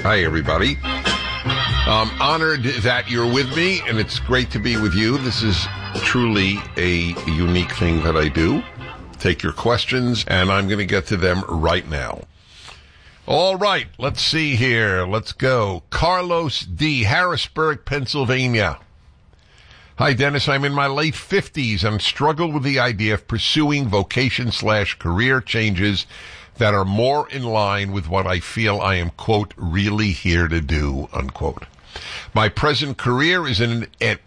Hi, everybody. I'm honored that you're with me, and it's great to be with you. This is truly a unique thing that I do. Take your questions, and I'm going to get to them right now. All right, let's see here. Let's go. Carlos D., Harrisburg, Pennsylvania. Hi, Dennis. I'm in my late 50s and struggle with the idea of pursuing vocation/career changes that are more in line with what I feel I am, quote, really here to do, unquote. My present career is in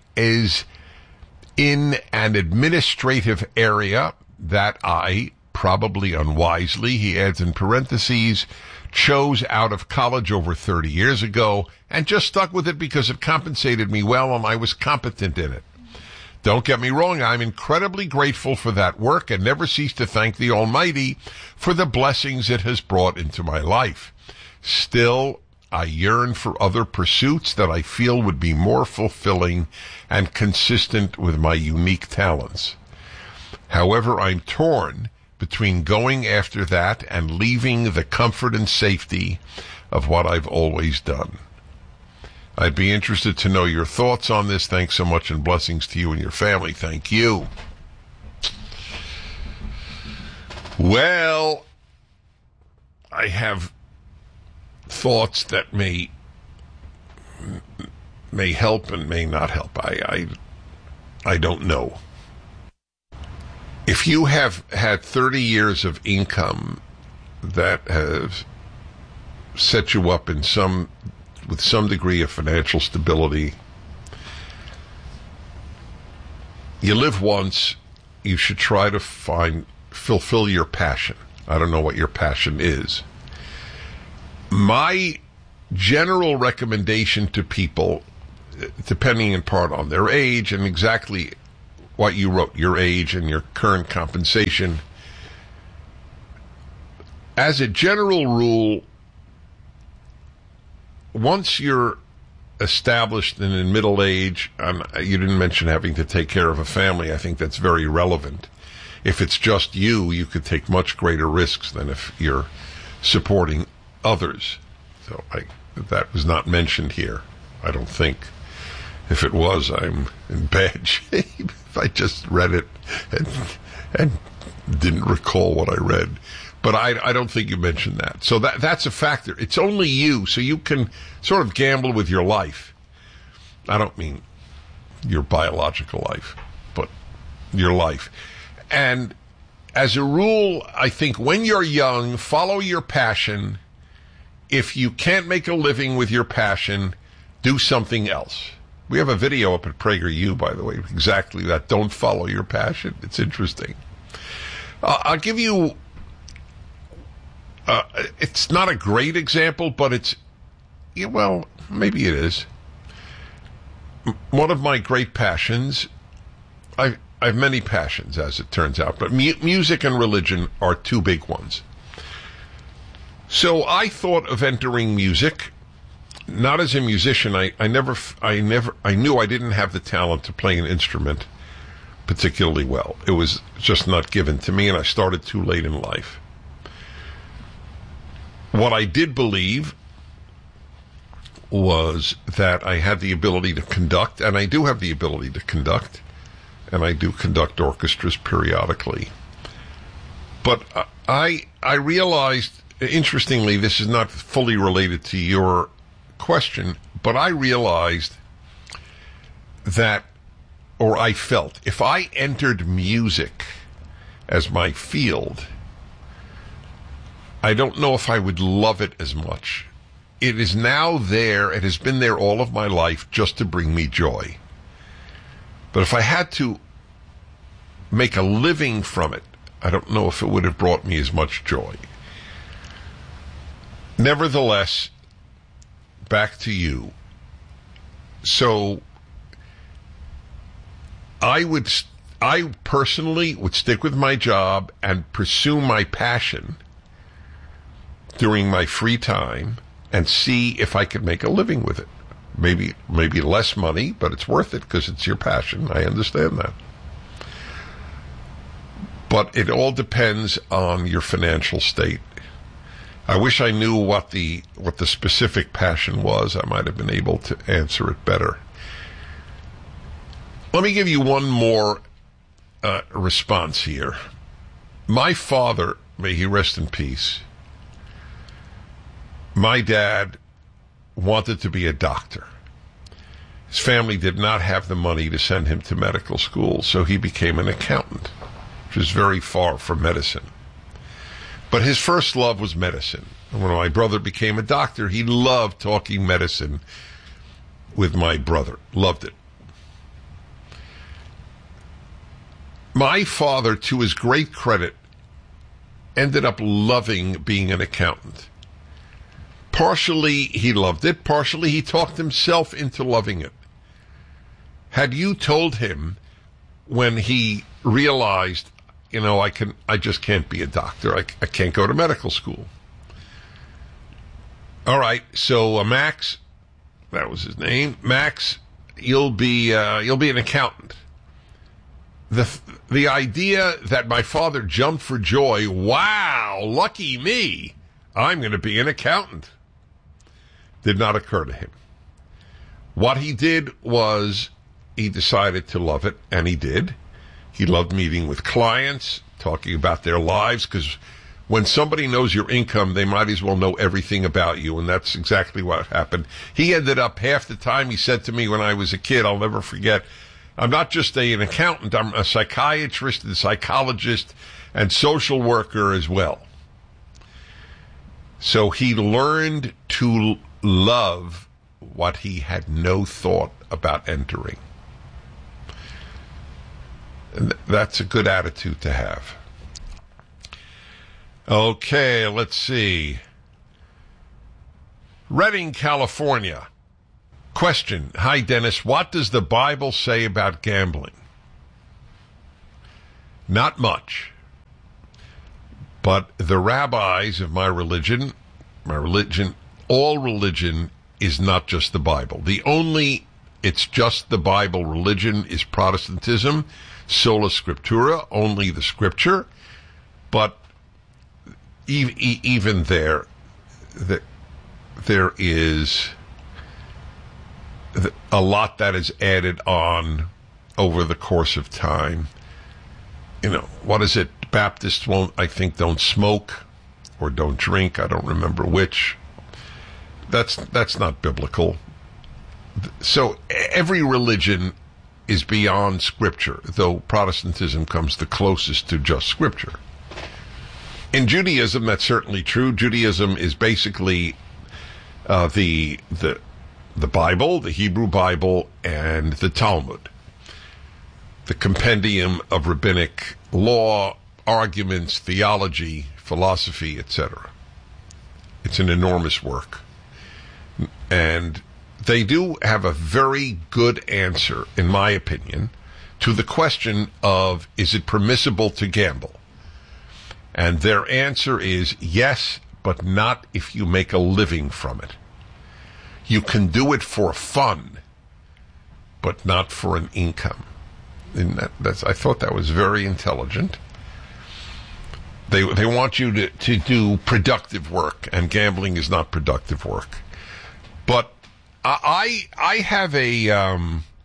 an administrative area that I, probably unwisely, he adds in parentheses, chose out of college over 30 years ago and just stuck with it because it compensated me well and I was competent in it. Don't get me wrong, I'm incredibly grateful for that work and never cease to thank the Almighty for the blessings it has brought into my life. Still, I yearn for other pursuits that I feel would be more fulfilling and consistent with my unique talents. However, I'm torn between going after that and leaving the comfort and safety of what I've always done. I'd be interested to know your thoughts on this. Thanks so much and blessings to you and your family. Thank you. Well, I have thoughts that may help and may not help. I don't know. If you have had 30 years of income that has set you up in with some degree of financial stability, you live once, you should try to fulfill your passion. I don't know what your passion is. My general recommendation to people, depending in part on their age and exactly what you wrote, your age and your current compensation, as a general rule, once you're established and in middle age, you didn't mention having to take care of a family. I think that's very relevant. If it's just you, you could take much greater risks than if you're supporting others. So that was not mentioned here, I don't think. If it was, I'm in bad shape. If I just read it and didn't recall what I read. But I don't think you mentioned that. So that's a factor. It's only you, so you can sort of gamble with your life. I don't mean your biological life, but your life. And as a rule, I think when you're young, follow your passion. If you can't make a living with your passion, do something else. We have a video up at PragerU, by the way, exactly that. Don't follow your passion. It's interesting. I'll give you... it's not a great example, but well, maybe it is. One of my great passions, I have many passions, as it turns out, but music and religion are two big ones. So I thought of entering music, not as a musician. I knew I didn't have the talent to play an instrument particularly well. It was just not given to me, and I started too late in life. What I did believe was that I had the ability to conduct, and I do have the ability to conduct, and I do conduct orchestras periodically. But I realized, interestingly, this is not fully related to your question, but I realized that, or I felt, if I entered music as my field, I don't know if I would love it as much. It is now there, it has been there all of my life just to bring me joy. But if I had to make a living from it, I don't know if it would have brought me as much joy. Nevertheless, back to you. So, I personally would stick with my job and pursue my passion during my free time and see if I could make a living with it. Maybe less money, but it's worth it because it's your passion. I understand that. But it all depends on your financial state. I wish I knew what the specific passion was. I might have been able to answer it better. Let me give you one more response here. My father, may he rest in peace, my dad wanted to be a doctor. His family did not have the money to send him to medical school, so he became an accountant, which is very far from medicine. But his first love was medicine. And when my brother became a doctor, he loved talking medicine with my brother. Loved it. My father, to his great credit, ended up loving being an accountant. Partially he loved it, partially he talked himself into loving it. Had you told him when he realized, I just can't be a doctor, I can't go to medical school. All right, so Max, that was his name, Max, you'll be an accountant. The idea that my father jumped for joy, wow, lucky me, I'm going to be an accountant, did not occur to him. What he did was he decided to love it, and he did. He loved meeting with clients, talking about their lives, because when somebody knows your income, they might as well know everything about you, and that's exactly what happened. He ended up, half the time he said to me when I was a kid, I'll never forget, I'm not just an accountant, I'm a psychiatrist and psychologist and social worker as well. So he learned to love what he had no thought about entering. And that's a good attitude to have. Okay, let's see. Redding, California. Question. Hi, Dennis. What does the Bible say about gambling? Not much. But the rabbis of my religion, all religion is not just the Bible. It's just the Bible religion is Protestantism, sola scriptura, only the scripture. But even there is a lot that is added on over the course of time. What is it? Baptists don't smoke or don't drink. I don't remember which. That's not biblical. So every religion is beyond Scripture, though Protestantism comes the closest to just Scripture. In Judaism, that's certainly true. Judaism is basically the Bible, the Hebrew Bible, and the Talmud, the compendium of rabbinic law, arguments, theology, philosophy, etc. It's an enormous work. And they do have a very good answer, in my opinion, to the question of, is it permissible to gamble? And their answer is yes, but not if you make a living from it. You can do it for fun, but not for an income. And I thought that was very intelligent. They want you to do productive work, and gambling is not productive work. But I have a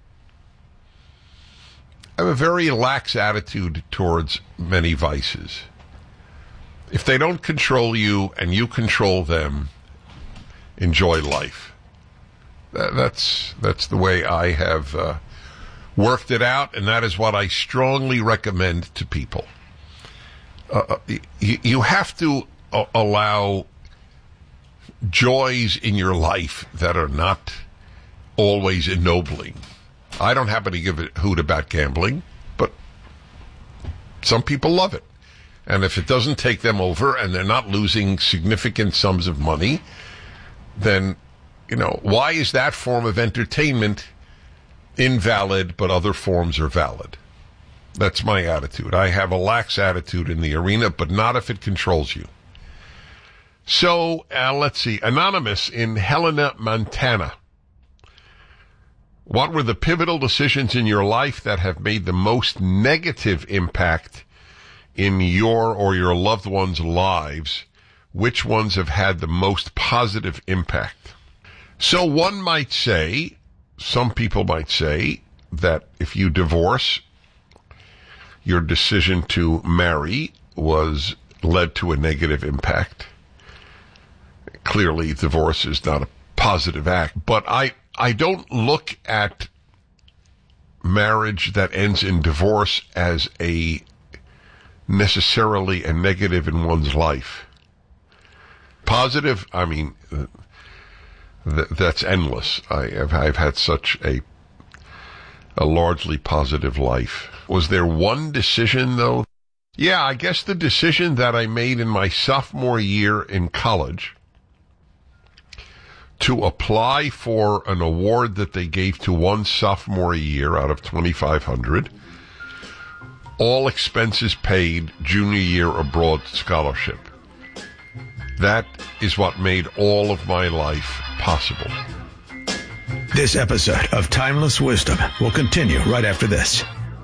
very lax attitude towards many vices. If they don't control you and you control them, enjoy life. That's the way I have worked it out, and that is what I strongly recommend to people. You have to allow joys in your life that are not always ennobling. I don't happen to give a hoot about gambling, but some people love it. And if it doesn't take them over and they're not losing significant sums of money, then, why is that form of entertainment invalid, but other forms are valid? That's my attitude. I have a lax attitude in the arena, but not if it controls you. So, let's see. Anonymous in Helena, Montana. What were the pivotal decisions in your life that have made the most negative impact in your or your loved ones' lives which ones have had the most positive impact? So some people might say that if you divorce, your decision to marry led to a negative impact. Clearly, divorce is not a positive act, but I don't look at marriage that ends in divorce as necessarily a negative in one's life. Positive, I mean, that's endless. I've had such a largely positive life. Was there one decision, though? Yeah, I guess the decision that I made in my sophomore year in college to apply for an award that they gave to one sophomore year out of 2,500, all expenses paid, junior year abroad scholarship. That is what made all of my life possible. This episode of Timeless Wisdom will continue right after this.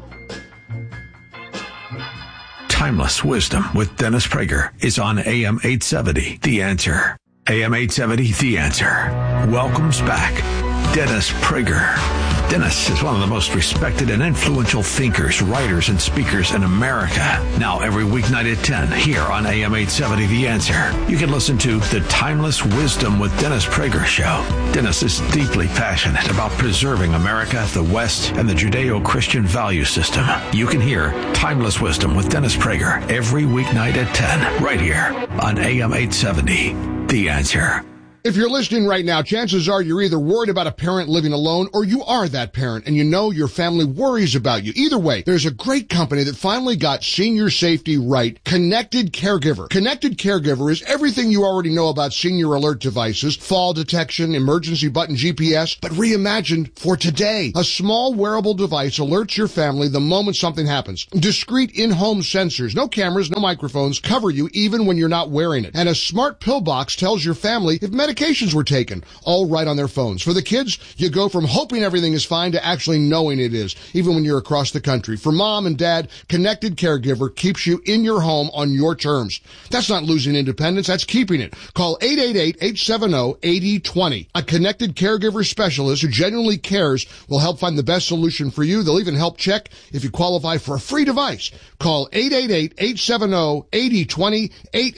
Timeless Wisdom with Dennis Prager is on AM 870, The Answer. AM 870, The Answer. Welcomes back Dennis Prager. Dennis is one of the most respected and influential thinkers, writers, and speakers in America. Now, every weeknight at 10, here on AM 870, The Answer, you can listen to the Timeless Wisdom with Dennis Prager show. Dennis is deeply passionate about preserving America, the West, and the Judeo-Christian value system. You can hear Timeless Wisdom with Dennis Prager every weeknight at 10, right here on AM 870, The Answer. If you're listening right now, chances are you're either worried about a parent living alone or you are that parent and you know your family worries about you. Either way, there's a great company that finally got senior safety right, Connected Caregiver. Connected Caregiver is everything you already know about senior alert devices, fall detection, emergency button GPS, but reimagined for today. A small wearable device alerts your family the moment something happens. Discrete in-home sensors, no cameras, no microphones, cover you even when you're not wearing it. And a smart pill box tells your family if medications were taken, all right on their phones. For the kids, you go from hoping everything is fine to actually knowing it is, even when you're across the country. For mom and dad, Connected Caregiver keeps you in your home on your terms. That's not losing independence, that's keeping it. Call 888-870-8020. A Connected Caregiver specialist who genuinely cares will help find the best solution for you. They'll even help check if you qualify for a free device. Call 888-870-8020,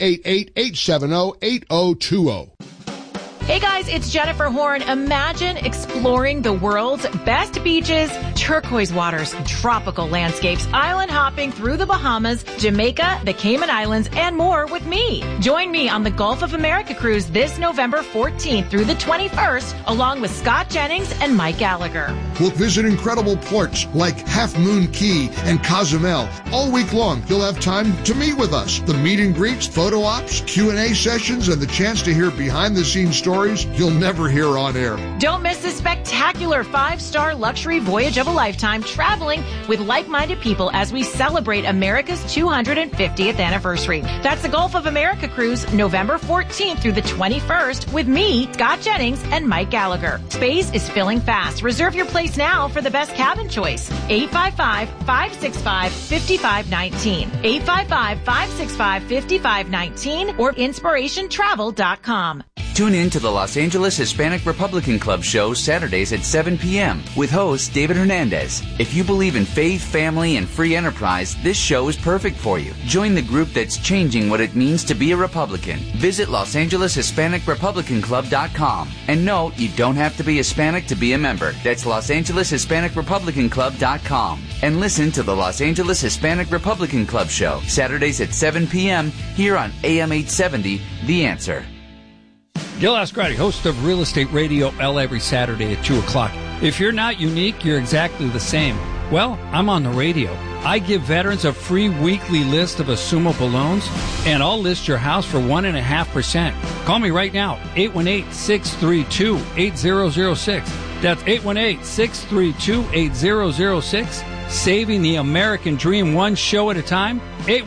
888-870-8020. Hey guys, it's Jennifer Horn. Imagine exploring the world's best beaches, turquoise waters, tropical landscapes, island hopping through the Bahamas, Jamaica, the Cayman Islands, and more with me. Join me on the Gulf of America cruise this November 14th through the 21st, along with Scott Jennings and Mike Gallagher. We'll visit incredible ports like Half Moon Key and Cozumel. All week long, you'll have time to meet with us. The meet and greets, photo ops, Q&A sessions, and the chance to hear behind-the-scenes stories you'll never hear on air. Don't miss this spectacular 5-star luxury voyage of a lifetime, traveling with like-minded people as we celebrate America's 250th anniversary. That's the Gulf of America cruise, November 14th through the 21st, with me, Scott Jennings, and Mike Gallagher. Space is filling fast. Reserve your place now for the best cabin choice. 855-565-5519. 855-565-5519 or inspirationtravel.com. Tune in to the Los Angeles Hispanic Republican Club show Saturdays at 7 p.m. with host David Hernandez. If you believe in faith, family, and free enterprise, this show is perfect for you. Join the group that's changing what it means to be a Republican. Visit LosAngelesHispanicRepublicanClub.com. And no, you don't have to be Hispanic to be a member. That's LosAngelesHispanicRepublicanClub.com. And listen to the Los Angeles Hispanic Republican Club show Saturdays at 7 p.m. here on AM 870, The Answer. Gil Ascarati, host of Real Estate Radio L every Saturday at 2 o'clock. If you're not unique, you're exactly the same. Well, I'm on the radio. I give veterans a free weekly list of assumable loans, and I'll list your house for 1.5%. Call me right now, 818-632-8006. That's 818-632-8006. Saving the American Dream one show at a time,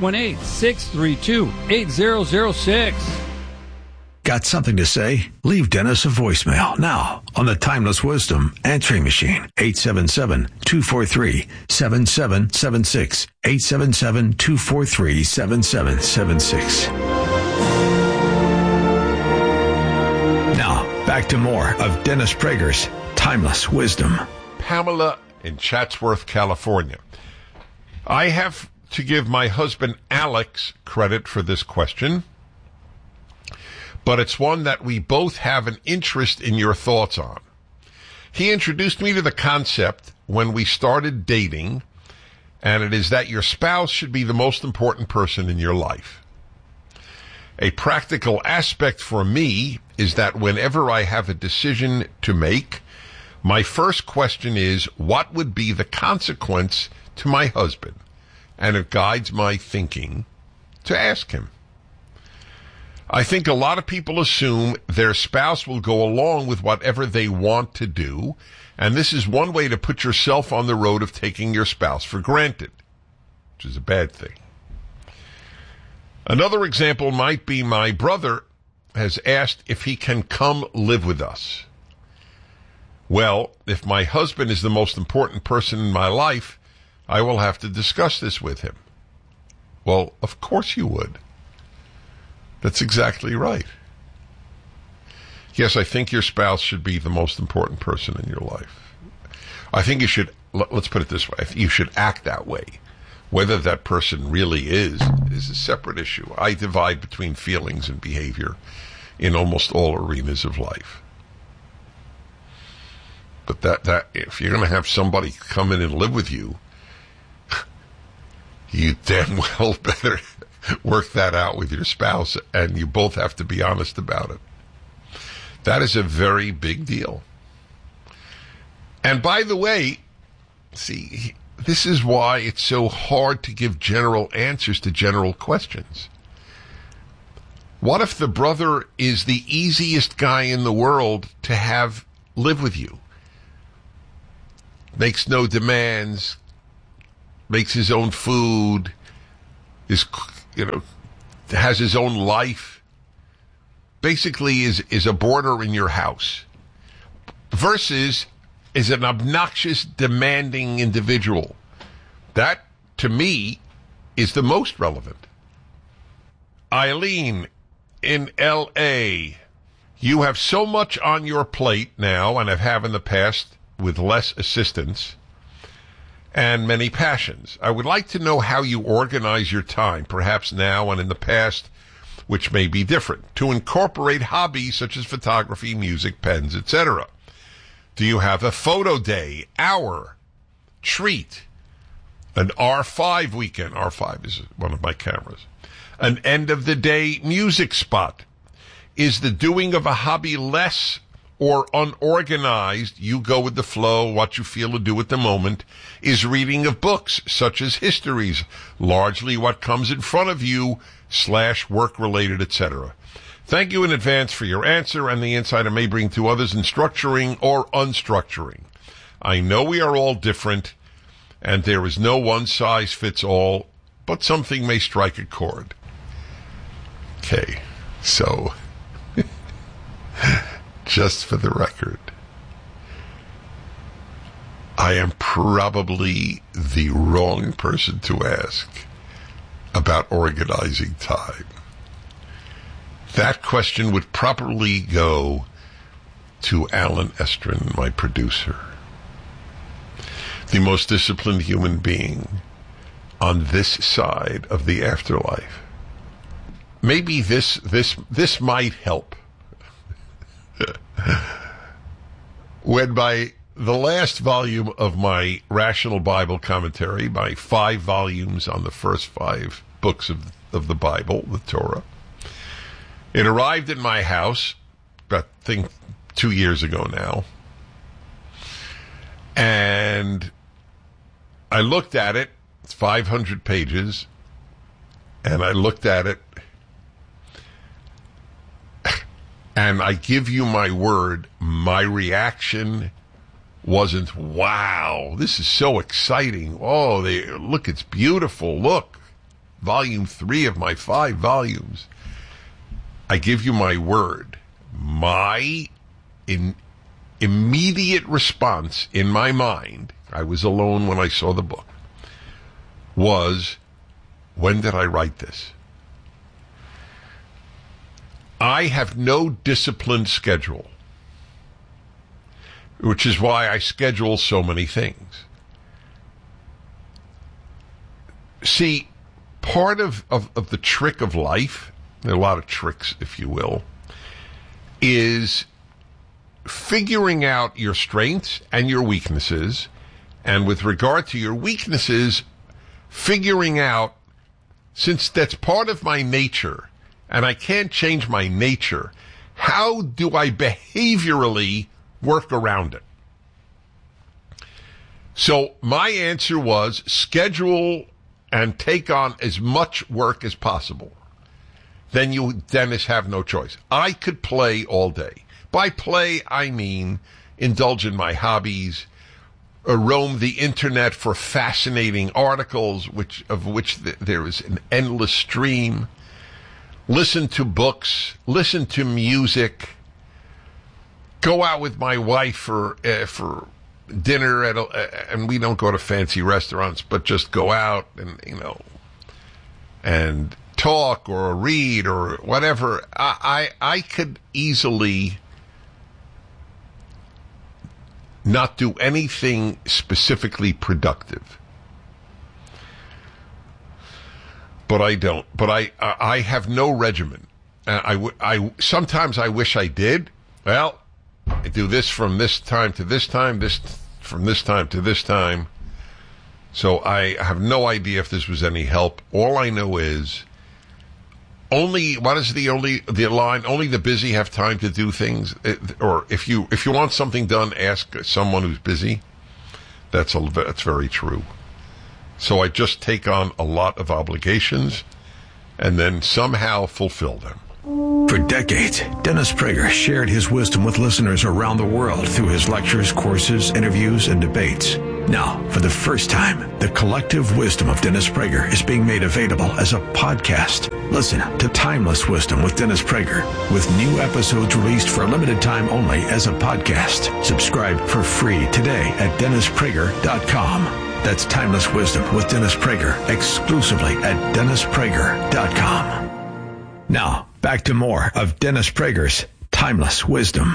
818-632-8006. Got something to say? Leave Dennis a voicemail now on the Timeless Wisdom answering machine, 877-243-7776, 877-243-7776. Back to more of Dennis Prager's Timeless Wisdom. Pamela in Chatsworth, California. I have to give my husband Alex credit for this question, but it's one that we both have an interest in your thoughts on. He introduced me to the concept when we started dating, and it is that your spouse should be the most important person in your life. A practical aspect for me is that whenever I have a decision to make, my first question is, what would be the consequence to my husband? And it guides my thinking to ask him. I think a lot of people assume their spouse will go along with whatever they want to do, and this is one way to put yourself on the road of taking your spouse for granted, which is a bad thing. Another example might be my brother has asked if he can come live with us. Well, if my husband is the most important person in my life, I will have to discuss this with him. Well, of course you would. That's exactly right. Yes, I think your spouse should be the most important person in your life. I think you should, let's put it this way, you should act that way. Whether that person really is a separate issue. I divide between feelings and behavior in almost all arenas of life. But that if you're going to have somebody come in and live with you, you damn well better work that out with your spouse, and you both have to be honest about it. That is a very big deal. And by the way, see, this is why it's so hard to give general answers to general questions. What if the brother is the easiest guy in the world to have live with you? Makes no demands, makes his own food, has his own life, basically is a boarder in your house, versus is an obnoxious, demanding individual. That, to me, is the most relevant. Eileen in L.A., you have so much on your plate now, and have in the past with less assistance, and many passions. I would like to know how you organize your time, perhaps now and in the past, which may be different, to incorporate hobbies such as photography, music, pens, etc. Do you have a photo day, hour, treat, an R5 weekend? R5 is one of my cameras. An end-of-the-day music spot. Is the doing of a hobby less or unorganized? You go with the flow, what you feel to do at the moment. Is reading of books, such as histories, largely what comes in front of you, / work-related, etc. Thank you in advance for your answer and the insight it may bring to others in structuring or unstructuring. I know we are all different, and there is no one-size-fits-all, but something may strike a chord. Okay, so, just for the record, I am probably the wrong person to ask about organizing time. That question would properly go to Alan Estrin, my producer, the most disciplined human being on this side of the afterlife. Maybe this might help. When the last volume of my Rational Bible Commentary, my 5 volumes on the first 5 books of the Bible, the Torah, it arrived in my house, I think 2 years ago now, and I looked at it. It's 500 pages, and I looked at it, and I give you my word, my reaction wasn't, wow, this is so exciting. Oh, look, it's beautiful. Look, volume 3 of my 5 volumes. I give you my word. My immediate response in my mind, I was alone when I saw the book, was, when did I write this? I have no disciplined schedule. which is why I schedule so many things. See, part of the trick of life, there are a lot of tricks, if you will, is figuring out your strengths and your weaknesses, and with regard to your weaknesses, figuring out, since that's part of my nature, and I can't change my nature, how do I behaviorally work around it? So my answer was schedule and take on as much work as possible. Then you, Dennis, have no choice. I could play all day. By play, I mean indulge in my hobbies, roam the internet for fascinating articles, of which there is an endless stream, listen to books, listen to music, go out with my wife for dinner and we don't go to fancy restaurants, but just go out and talk or read or whatever. I could easily not do anything specifically productive, but I don't. But I have no regimen. Sometimes I wish I did. Well, I do this from this time to this time, this from this time to this time. So I have no idea if this was any help. All I know is only the line? Only the busy have time to do things. Or if you want something done, ask someone who's busy. That's very true. So I just take on a lot of obligations and then somehow fulfill them. For decades, Dennis Prager shared his wisdom with listeners around the world through his lectures, courses, interviews, and debates. Now, for the first time, the collective wisdom of Dennis Prager is being made available as a podcast. Listen to Timeless Wisdom with Dennis Prager, with new episodes released for a limited time only as a podcast. Subscribe for free today at DennisPrager.com. That's Timeless Wisdom with Dennis Prager, exclusively at DennisPrager.com. Now, back to more of Dennis Prager's Timeless Wisdom.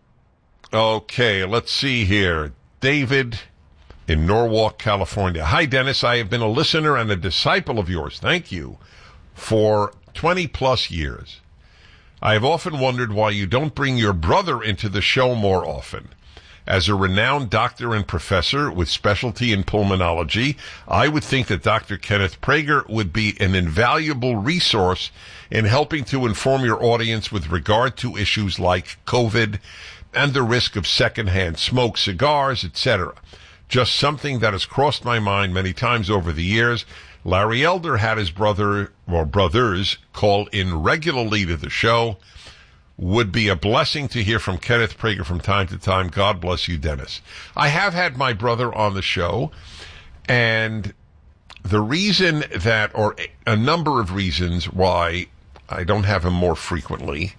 Okay, let's see here. David in Norwalk, California. Hi, Dennis. I have been a listener and a disciple of yours. Thank you. For 20 plus years. I have often wondered why you don't bring your brother into the show more often. As a renowned doctor and professor with specialty in pulmonology, I would think that Dr. Kenneth Prager would be an invaluable resource in helping to inform your audience with regard to issues like COVID and the risk of secondhand smoke, cigars, etc. Just something that has crossed my mind many times over the years. Larry Elder had his brothers call in regularly to the show. Would be a blessing to hear from Kenneth Prager from time to time. God bless you, Dennis. I have had my brother on the show, and the reason that, or a number of reasons why I don't have him more frequently,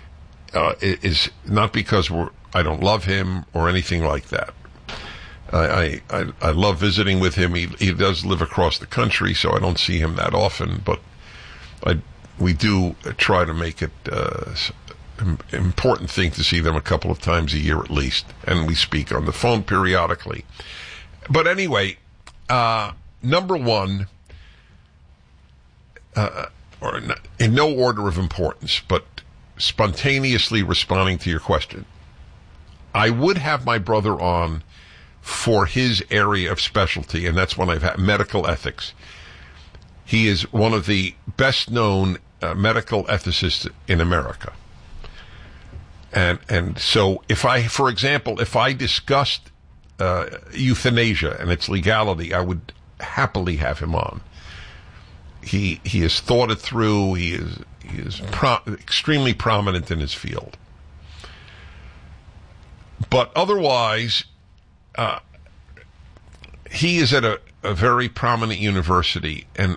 is not because I don't love him or anything like that. I love visiting with him. He does live across the country, so I don't see him that often, but we do try to make it important thing to see them a couple of times a year at least, and we speak on the phone periodically. But anyway, number one, or in no order of importance, but spontaneously responding to your question, I would have my brother on for his area of specialty, and that's when I've had medical ethics. He is one of the best known medical ethicists in America. And so if I discussed euthanasia and its legality, I would happily have him on. He has thought it through. He is extremely prominent in his field. But otherwise, he is at a very prominent university, and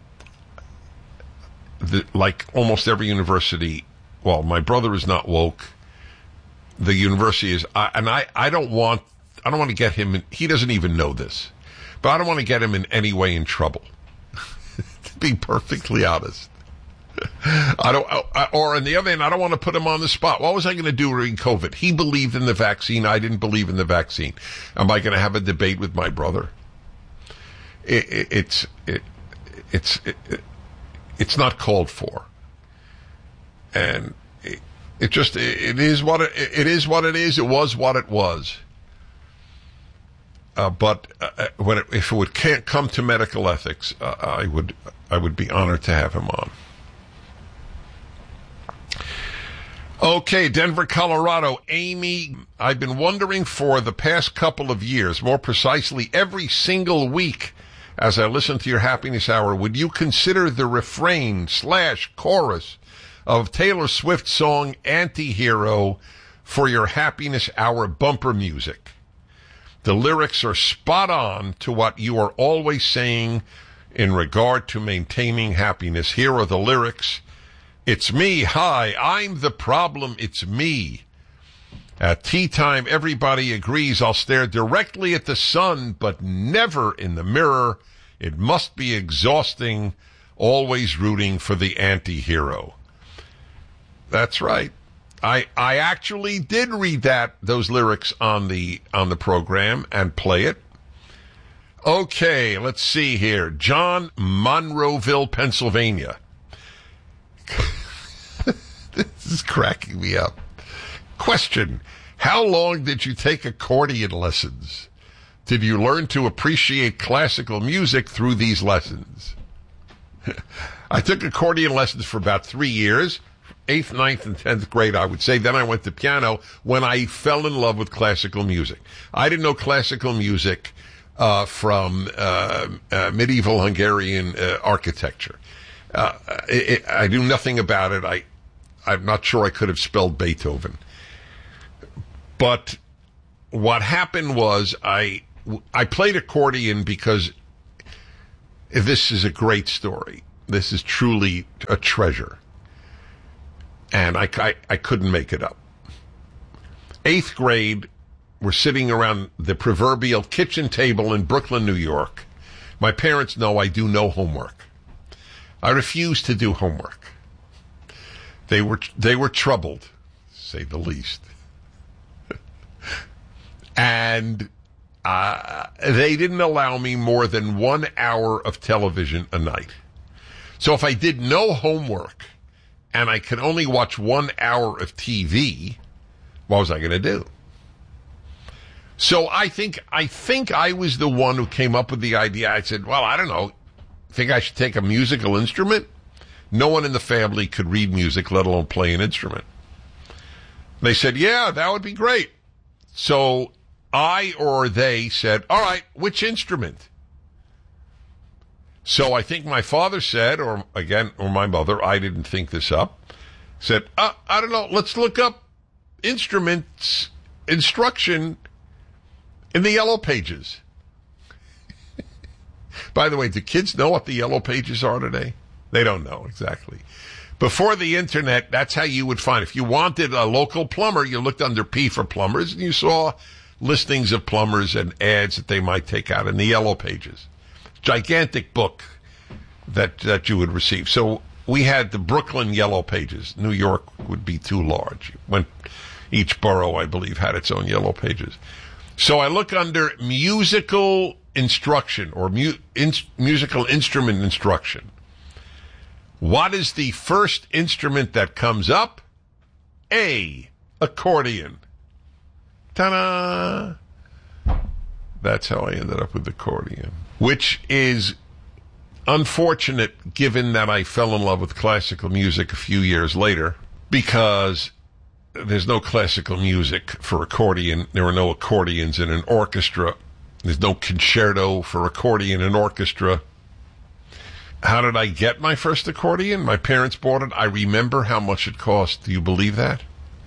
like almost every university, well, my brother is not woke. The university is, I don't want to get him in, he doesn't even know this, but I don't want to get him in any way in trouble, to be perfectly honest. Or on the other hand, I don't want to put him on the spot. What was I going to do during COVID? He believed in the vaccine. I didn't believe in the vaccine. Am I going to have a debate with my brother? It's not called for. And it is what it is. It was what it was. But if it can't come to medical ethics, I would be honored to have him on. Okay, Denver, Colorado. Amy, I've been wondering for the past couple of years, more precisely every single week, as I listen to your Happiness Hour, would you consider the refrain/chorus of Taylor Swift's song Anti-Hero for your Happiness Hour bumper music? The lyrics are spot on to what you are always saying in regard to maintaining happiness. Here are the lyrics. It's me. Hi, I'm the problem. It's me. At tea time, everybody agrees I'll stare directly at the sun, but never in the mirror. It must be exhausting, always rooting for the anti-hero. That's right. I actually did read those lyrics on the program and play it. Okay, let's see here. John, Monroeville, Pennsylvania. This is cracking me up. Question: how long did you take accordion lessons? Did you learn to appreciate classical music through these lessons? I took accordion lessons for about 3 years, 8th, 9th, and 10th grade, I would say. Then I went to piano when I fell in love with classical music. I didn't know classical music from medieval Hungarian architecture. I knew nothing about it. I'm not sure I could have spelled Beethoven. But what happened was I played accordion because this is a great story. This is truly a treasure. And I couldn't make it up. 8th grade, we're sitting around the proverbial kitchen table in Brooklyn, New York. My parents know I do no homework. I refuse to do homework. They were troubled, to say the least. And they didn't allow me more than 1 hour of television a night. So if I did no homework and I could only watch 1 hour of TV, what was I going to do? So I think I was the one who came up with the idea. I said, well, I don't know. Think I should take a musical instrument? No one in the family could read music, let alone play an instrument. They said, yeah, that would be great. So I or they said, all right, which instrument? So I think my father said, or my mother, I didn't think this up, said, I don't know, let's look up instruments instruction in the Yellow Pages. By the way, do kids know what the Yellow Pages are today? They don't know exactly. Before the internet, that's how you would find. If you wanted a local plumber, you looked under P for plumbers, and you saw listings of plumbers and ads that they might take out in the Yellow Pages. Gigantic book that you would receive. So we had the Brooklyn Yellow Pages. New York would be too large. Each borough, I believe, had its own Yellow Pages. So I look under musical instruction or musical instrument instruction. What is the first instrument that comes up? A, accordion. Ta-da! That's how I ended up with accordion, which is unfortunate given that I fell in love with classical music a few years later, because there's no classical music for accordion. There are no accordions in an orchestra. There's no concerto for accordion in orchestra. How did I get my first accordion? My parents bought it. I remember how much it cost. Do you believe that?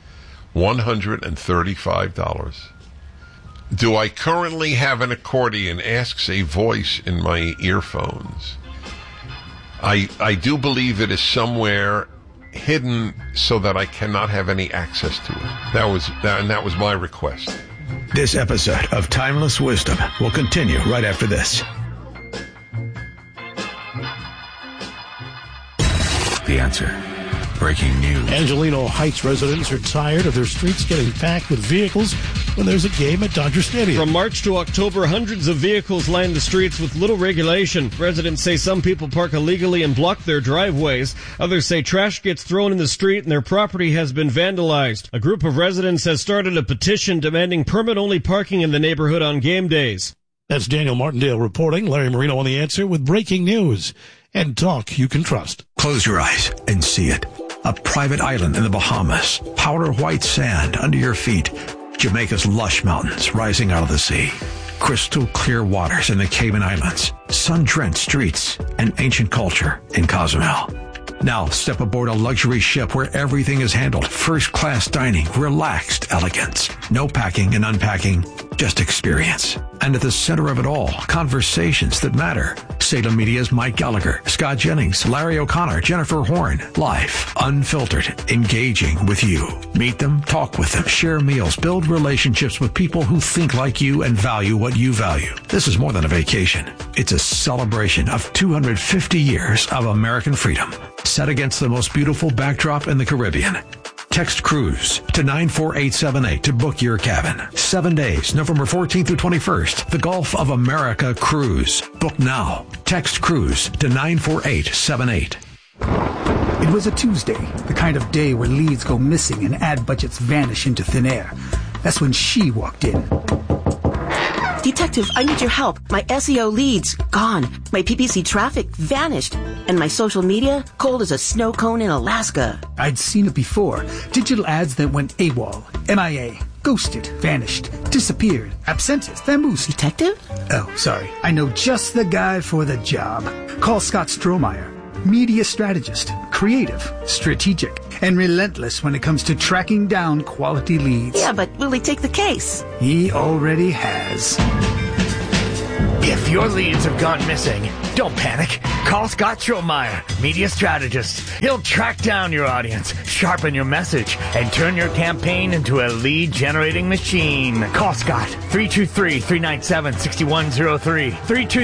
$135. Do I currently have an accordion? Asks a voice in my earphones. I do believe it is somewhere hidden so that I cannot have any access to it. That was my request. This episode of Timeless Wisdom will continue right after this. The Answer. Breaking news. Angelino Heights residents are tired of their streets getting packed with vehicles when there's a game at Dodger Stadium. From March to October, hundreds of vehicles line the streets with little regulation. Residents say some people park illegally and block their driveways. Others say trash gets thrown in the street and their property has been vandalized. A group of residents has started a petition demanding permit-only parking in the neighborhood on game days. That's Daniel Martindale reporting. Larry Marino on The Answer with breaking news and talk you can trust. Close your eyes and see it. A private island in the Bahamas. Powder white sand under your feet. Jamaica's lush mountains rising out of the sea. Crystal clear waters in the Cayman Islands. Sun-drenched streets and ancient culture in Cozumel. Now step aboard a luxury ship where everything is handled. First-class dining, relaxed elegance. No packing and unpacking, just experience. And at the center of it all, conversations that matter. Salem Media's Mike Gallagher, Scott Jennings, Larry O'Connor, Jennifer Horn. Live, unfiltered, engaging with you. Meet them, talk with them, share meals, build relationships with people who think like you and value what you value. This is more than a vacation. It's a celebration of 250 years of American freedom, set against the most beautiful backdrop in the Caribbean. Text Cruise to 94878 to book your cabin. 7 days, November 14th through 21st. The Gulf of America Cruise. Book now. Text Cruise to 94878. It was a Tuesday, the kind of day where leads go missing and ad budgets vanish into thin air. That's when she walked in. Detective, I need your help. My SEO leads, gone. My PPC traffic vanished. And my social media, cold as a snow cone in Alaska. I'd seen it before. Digital ads that went AWOL, MIA, ghosted, vanished, disappeared, absentis, vamoosed. Detective? Oh, sorry. I know just the guy for the job. Call Scott Strohmeyer. Media strategist, creative, strategic, and relentless when it comes to tracking down quality leads. Yeah, but will he take the case? He already has. If your leads have gone missing, don't panic. Call Scott Strohmeyer, media strategist. He'll track down your audience, sharpen your message, and turn your campaign into a lead-generating machine. Call Scott, 323-397-6103.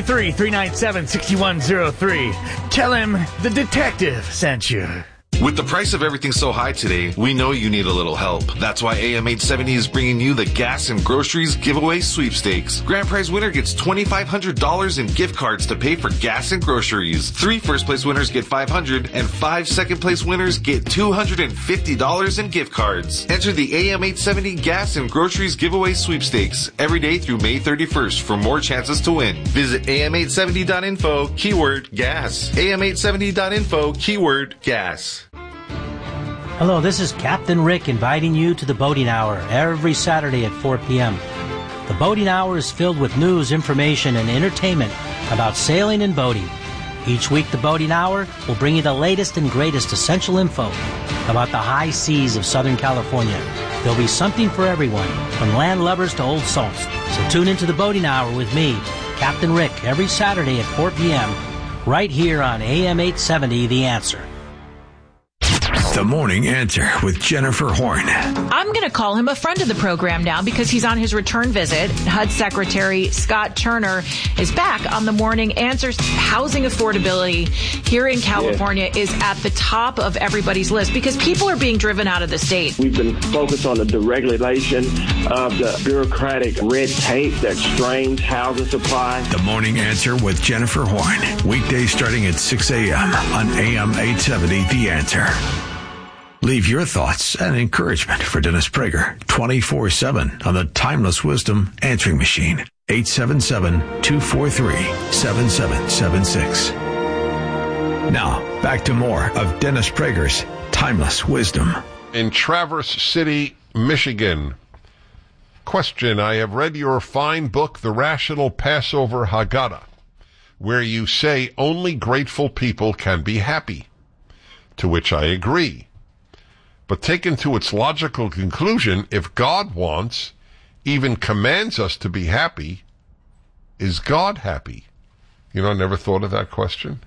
323-397-6103. Tell him the detective sent you. With the price of everything so high today, we know you need a little help. That's why AM 870 is bringing you the Gas and Groceries Giveaway Sweepstakes. Grand prize winner gets $2,500 in gift cards to pay for gas and groceries. 3 first-place winners get $500, and 5 second-place winners get $250 in gift cards. Enter the AM 870 Gas and Groceries Giveaway Sweepstakes every day through May 31st for more chances to win. Visit am870.info, keyword gas. am870.info, keyword gas. Hello, this is Captain Rick inviting you to the Boating Hour every Saturday at 4 p.m. The Boating Hour is filled with news, information, and entertainment about sailing and boating. Each week, the Boating Hour will bring you the latest and greatest essential info about the high seas of Southern California. There'll be something for everyone, from land lovers to old salts. So tune into the Boating Hour with me, Captain Rick, every Saturday at 4 p.m. right here on AM 870, The Answer. The Morning Answer with Jennifer Horn. I'm going to call him a friend of the program now because he's on his return visit. HUD Secretary Scott Turner is back on The Morning Answers. Housing affordability here in California is at the top of everybody's list because people are being driven out of the state. We've been focused on the deregulation of the bureaucratic red tape that strains housing supply. The Morning Answer with Jennifer Horn. Weekdays starting at 6 a.m. on AM 870, The Answer. Leave your thoughts and encouragement for Dennis Prager 24/7 on the Timeless Wisdom answering machine. 877-243-7776. Now, back to more of Dennis Prager's Timeless Wisdom. In Traverse City, Michigan. Question: I have read your fine book, The Rational Passover Haggadah, where you say only grateful people can be happy. To which I agree. But taken to its logical conclusion, if God wants, even commands us to be happy, is God happy? You know, I never thought of that question.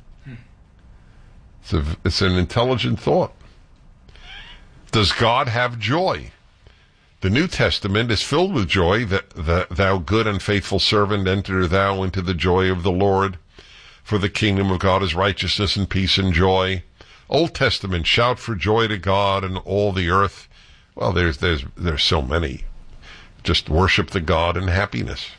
It's an intelligent thought. Does God have joy? The New Testament is filled with joy. Thou good and faithful servant, enter thou into the joy of the Lord. For the kingdom of God is righteousness and peace and joy. Old Testament, shout for joy to God and all the earth. Well, there's so many. Just worship the God in happiness.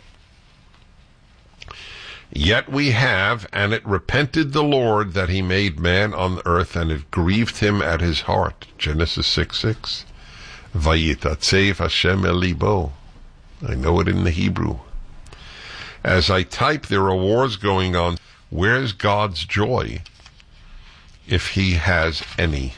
Yet we have, and it repented the Lord that he made man on the earth, and it grieved him at his heart. Genesis 6:6. Vayitatsev Hashem el libo. I know it in the Hebrew. As I type, there are wars going on. Where's God's joy, if he has any?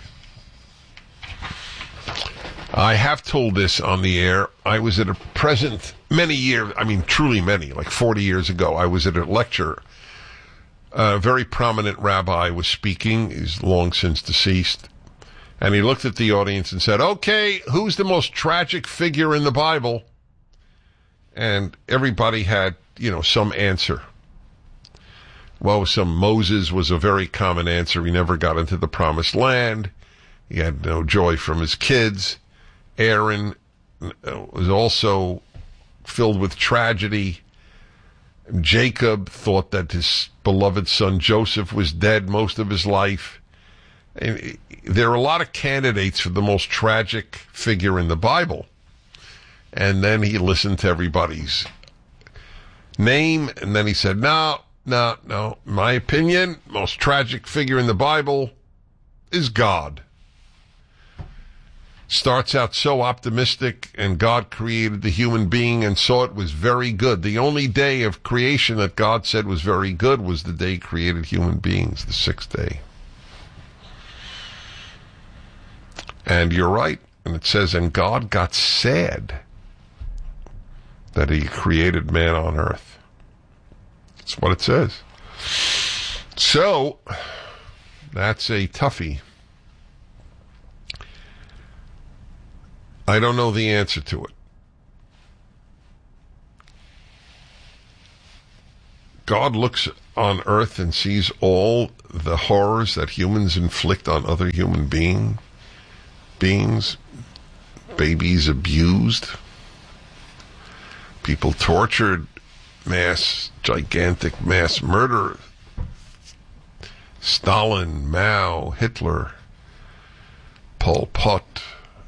I have told this on the air. I was at a present many years, truly many, like 40 years ago. I was at a lecture. A very prominent rabbi was speaking. He's long since deceased. And he looked at the audience and said, okay, who's the most tragic figure in the Bible? And everybody had, some answer. Well, Moses was a very common answer. He never got into the promised land. He had no joy from his kids. Aaron was also filled with tragedy. Jacob thought that his beloved son Joseph was dead most of his life. And there are a lot of candidates for the most tragic figure in the Bible. And then he listened to everybody's name, and then he said, no. My opinion, most tragic figure in the Bible is God. Starts out so optimistic, and God created the human being and saw it was very good. The only day of creation that God said was very good was the day he created human beings, the sixth day. And you're right, and it says, and God got sad that he created man on earth. That's what it says. So, that's a toughie. I don't know the answer to it. God looks on earth and sees all the horrors that humans inflict on other human beings, babies abused, people tortured, gigantic mass murder, Stalin, Mao, Hitler, Pol Pot,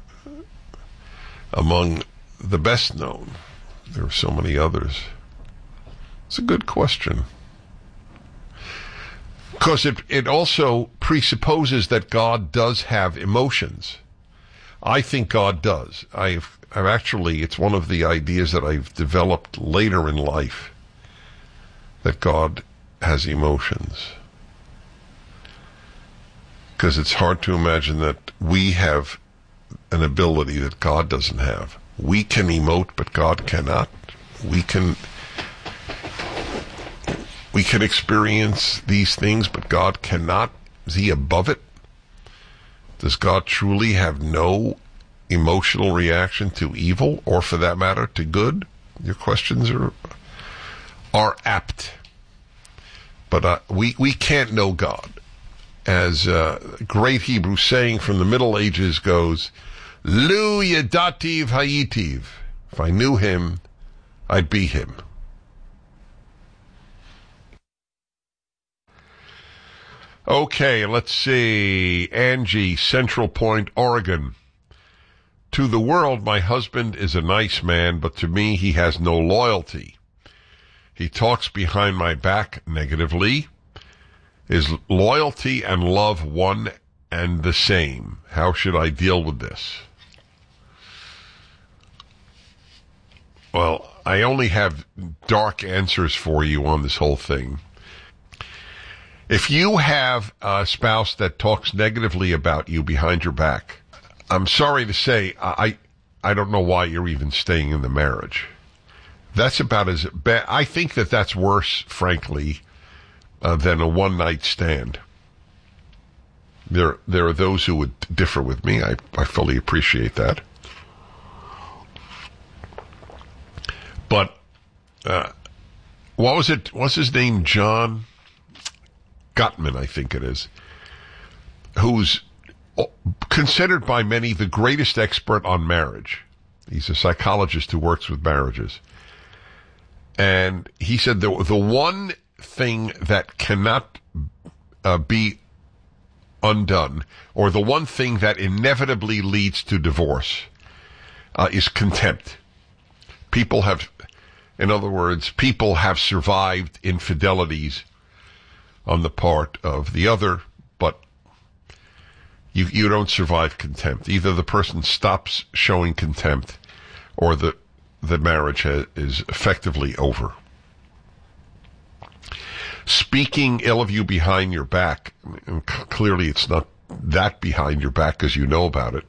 among the best known. There are so many others. It's a good question. Because it also presupposes that God does have emotions. I think God does. I've actually, it's one of the ideas that I've developed later in life, that God has emotions. Because it's hard to imagine that we have an ability that God doesn't have. We can emote, but God cannot. We can experience these things, but God cannot. Is he above it? Does God truly have no emotional reaction to evil, or for that matter, to good? Your questions are apt. But we can't know God. As a great Hebrew saying from the Middle Ages goes, Lu Yadativ Hayitiv. If I knew him, I'd be him. Okay, let's see. Angie, Central Point, Oregon. To the world, my husband is a nice man, but to me, he has no loyalty. He talks behind my back negatively. Is loyalty and love one and the same? How should I deal with this? Well, I only have dark answers for you on this whole thing. If you have a spouse that talks negatively about you behind your back, I'm sorry to say, I don't know why you're even staying in the marriage. That's about as bad. I think that that's worse, frankly, than a one-night stand. There are those who would differ with me. I fully appreciate that. But what was it? What's his name? John Gottman, I think it is, who's considered by many the greatest expert on marriage. He's a psychologist who works with marriages. And he said the one thing that cannot be undone, or the one thing that inevitably leads to divorce, is contempt. People have survived infidelities on the part of the other, but you don't survive contempt. Either the person stops showing contempt, or the marriage is effectively over. Speaking ill of you behind your back, and clearly it's not that behind your back as you know about it,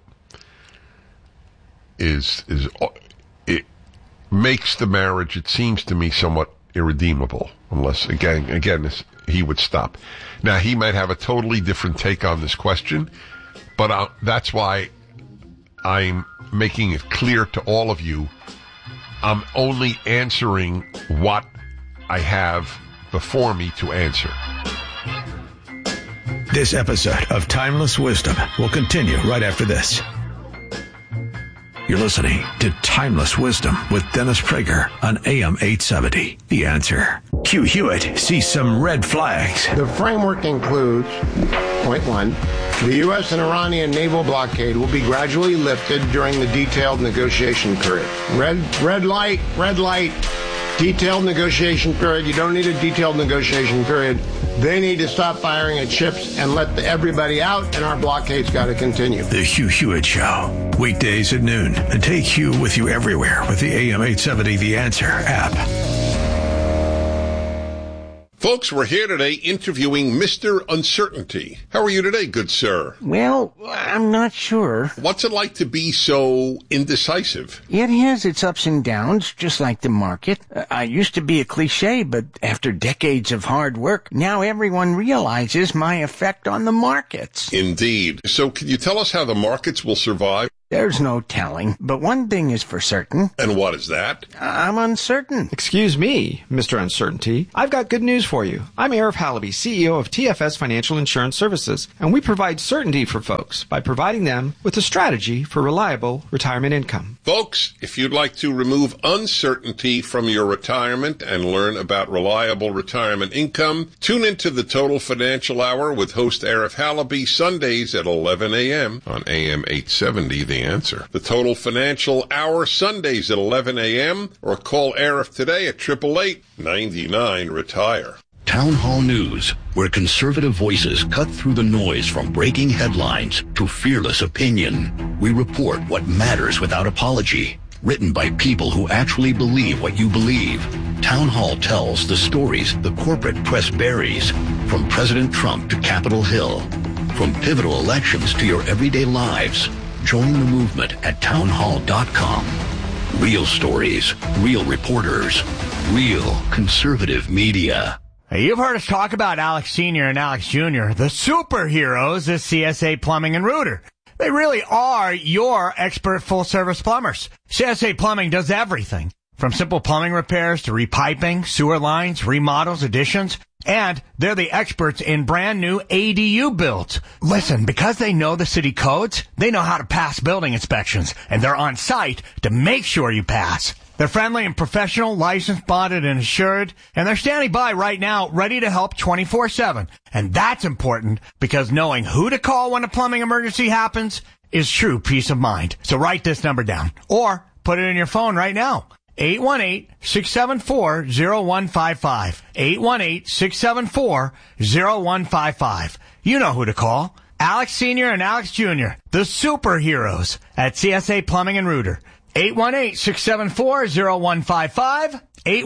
it makes the marriage, it seems to me, somewhat irredeemable, unless, again, he would stop. Now, he might have a totally different take on this question, but that's why I'm making it clear to all of you, I'm only answering what I have before me to answer. This episode of Timeless Wisdom will continue right after this. You're listening to Timeless Wisdom with Dennis Prager on AM 870. The Answer. Hugh Hewitt sees some red flags. The framework includes, point one, the U.S. and Iranian naval blockade will be gradually lifted during the detailed negotiation period. Red light, detailed negotiation period. You don't need a detailed negotiation period. They need to stop firing at ships and let everybody out, and our blockade's got to continue. The Hugh Hewitt Show. Weekdays at noon. And take Hugh with you everywhere with the AM 870 The Answer app. Folks, we're here today interviewing Mr. Uncertainty. How are you today, good sir? Well, I'm not sure. What's it like to be so indecisive? It has its ups and downs, just like the market. I used to be a cliche, but after decades of hard work, now everyone realizes my effect on the markets. Indeed. So can you tell us how the markets will survive? There's no telling, but one thing is for certain. And what is that? I'm uncertain. Excuse me, Mr. Uncertainty. I've got good news for you. I'm Arif Halaby, CEO of TFS Financial Insurance Services, and we provide certainty for folks by providing them with a strategy for reliable retirement income. Folks, if you'd like to remove uncertainty from your retirement and learn about reliable retirement income, tune into the Total Financial Hour with host Arif Halaby Sundays at 11 a.m. on AM 870, The Answer. The Total Financial Hour Sundays at 11 a.m. or call Arif today at 888-99-RETIRE. Town Hall News, where conservative voices cut through the noise from breaking headlines to fearless opinion. We report what matters without apology. Written by people who actually believe what you believe. Town Hall tells the stories the corporate press buries, from President Trump to Capitol Hill. From pivotal elections to your everyday lives. Join the movement at townhall.com. Real stories, real reporters, real conservative media. You've heard us talk about Alex Sr. and Alex Jr., the superheroes of CSA Plumbing and Rooter. They really are your expert full-service plumbers. CSA Plumbing does everything, from simple plumbing repairs to repiping, sewer lines, remodels, additions, and they're the experts in brand new ADU builds. Listen, because they know the city codes, they know how to pass building inspections, and they're on site to make sure you pass. They're friendly and professional, licensed, bonded, and assured, and they're standing by right now, ready to help 24/7. And that's important because knowing who to call when a plumbing emergency happens is true peace of mind. So write this number down or put it in your phone right now. 818-674-0155. 818-674-0155. You know who to call. Alex Sr. and Alex Jr., the superheroes at CSA Plumbing and Rooter. 818-674-0155.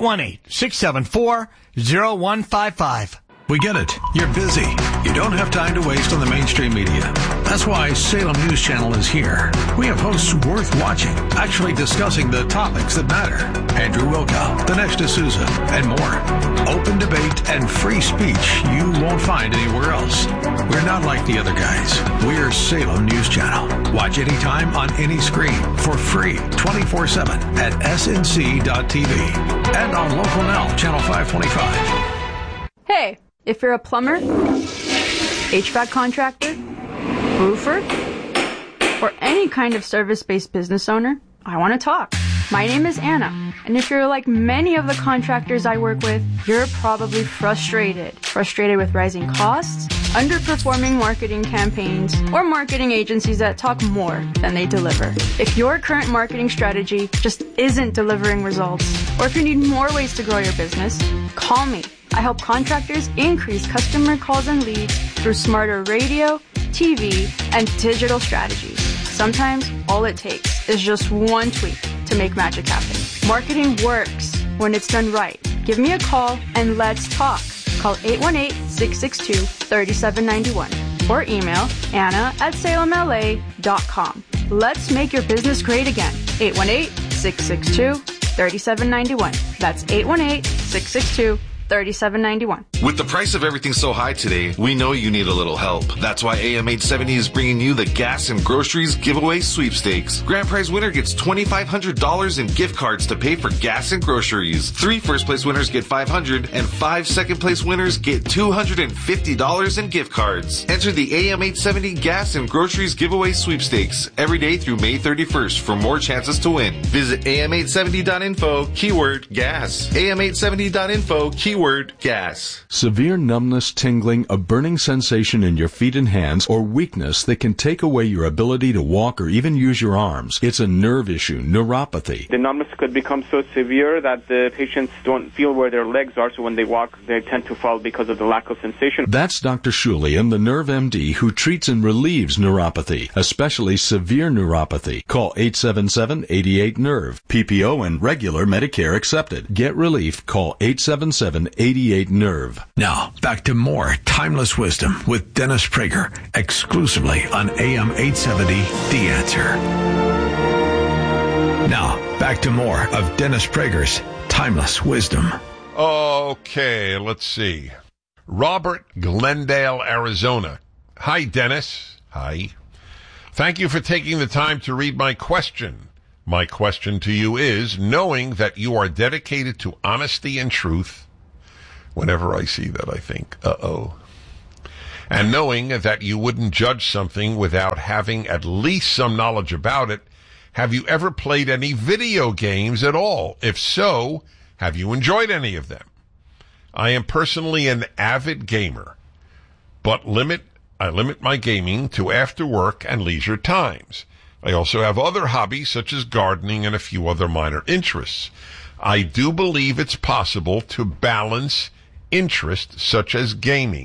818-674-0155. We get it. You're busy. You don't have time to waste on the mainstream media. That's why Salem News Channel is here. We have hosts worth watching, actually discussing the topics that matter. Andrew Wilkow, Dinesh D'Souza, and more. Open debate and free speech you won't find anywhere else. We're not like the other guys. We're Salem News Channel. Watch anytime on any screen for free 24/7 at snc.tv and on Local Now, Channel 525. Hey, if you're a plumber, HVAC contractor, roofer, or any kind of service-based business owner, I want to talk. My name is Anna, and if you're like many of the contractors I work with, you're probably frustrated. Frustrated with rising costs, underperforming marketing campaigns, or marketing agencies that talk more than they deliver. If your current marketing strategy just isn't delivering results, or if you need more ways to grow your business, call me. I help contractors increase customer calls and leads through smarter radio, TV, and digital strategies. Sometimes all it takes is just one tweak to make magic happen. Marketing works when it's done right. Give me a call and let's talk. Call 818-662-3791 or email anna@salemla.com. Let's make your business great again. 818-662-3791. That's 818-662-3791. With the price of everything so high today, we know you need a little help. That's why AM 870 is bringing you the Gas and Groceries Giveaway Sweepstakes. Grand prize winner gets $2,500 in gift cards to pay for gas and groceries. 3 first-place winners get $500, and 5 second-place winners get $250 in gift cards. Enter the AM 870 Gas and Groceries Giveaway Sweepstakes every day through May 31st for more chances to win. Visit am870.info, keyword gas. am870.info, keyword gas. Severe numbness, tingling, a burning sensation in your feet and hands, or weakness that can take away your ability to walk or even use your arms. It's a nerve issue, neuropathy. The numbness could become so severe that the patients don't feel where their legs are, so when they walk, they tend to fall because of the lack of sensation. That's Dr. Shulian, the Nerve MD, who treats and relieves neuropathy, especially severe neuropathy. Call 877-88-NERVE. PPO and regular Medicare accepted. Get relief. Call 877-88-NERVE. Now, back to more timeless wisdom with Dennis Prager, exclusively on AM 870, The Answer. Now, back to more of Dennis Prager's timeless wisdom. Okay, let's see. Robert, Glendale, Arizona. Hi, Dennis. Hi. Thank you for taking the time to read my question. My question to you is, knowing that you are dedicated to honesty and truth, whenever I see that, I think, uh-oh. And knowing that you wouldn't judge something without having at least some knowledge about it, have you ever played any video games at all? If so, have you enjoyed any of them? I am personally an avid gamer, but I limit my gaming to after work and leisure times. I also have other hobbies such as gardening and a few other minor interests. I do believe it's possible to balance interests such as gaming